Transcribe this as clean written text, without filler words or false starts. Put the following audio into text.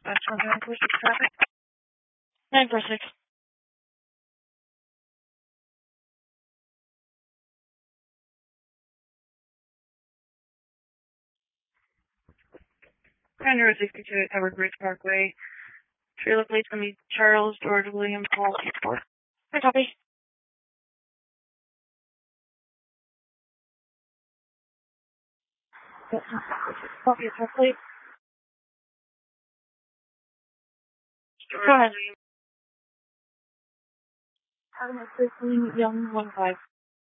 That's 946 traffic. 946. Route 62 at Covered Bridge Parkway. Trailer plates going to be Charles George William Paul 84. I copy. Copy a truck plate. Go ahead. Young 15.